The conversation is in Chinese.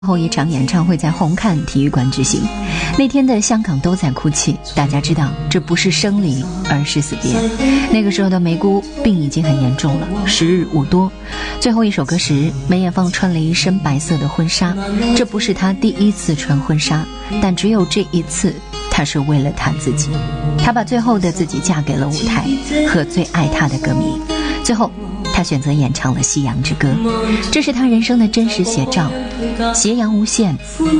后一场演唱会在红磡体育馆举行，那天的香港都在哭泣，大家知道这不是生离，而是死别。那个时候的梅姑病已经很严重了，时日无多。最后一首歌时，梅艳芳穿了一身白色的婚纱，这不是她第一次穿婚纱，但只有这一次，她是为了她自己，她把最后的自己嫁给了舞台和最爱她的歌迷。最后他选择演唱了《夕阳之歌》，这是他人生的真实写照。斜阳无限，